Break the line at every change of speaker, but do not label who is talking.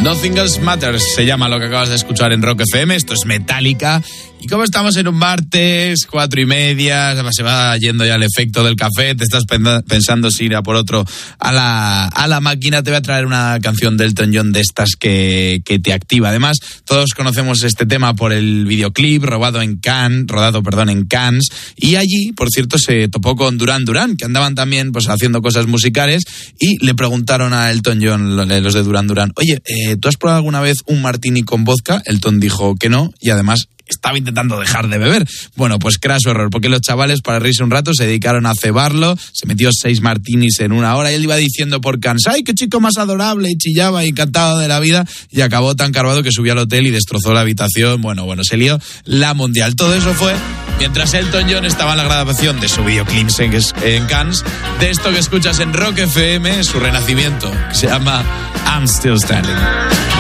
Nothing Else Matters se llama lo que acabas de escuchar en Rock FM. Esto es Metallica. Y como estamos en un martes, 4:30, se va yendo ya el efecto del café, te estás pensando si ir a por otro a la máquina, te voy a traer una canción de Elton John de estas que te activa. Además, todos conocemos este tema por el videoclip rodado en Cannes, y allí, por cierto, se topó con Duran Duran, que andaban también pues haciendo cosas musicales, y le preguntaron a Elton John, los de Duran Duran, oye, ¿tú has probado alguna vez un martini con vodka? Elton dijo que no, y además estaba intentando dejar de beber. Bueno, pues craso error, porque los chavales, para reírse un rato, se dedicaron a cebarlo, se metió 6 martinis en una hora, y él iba diciendo por Cannes, ¡ay, qué chico más adorable! Y chillaba, encantado de la vida, y acabó tan carbado que subió al hotel y destrozó la habitación. Bueno, se lió la mundial. Todo eso fue mientras Elton John estaba en la grabación de su videoclip en Cannes, de esto que escuchas en Rock FM, su renacimiento, que se llama I'm Still Standing.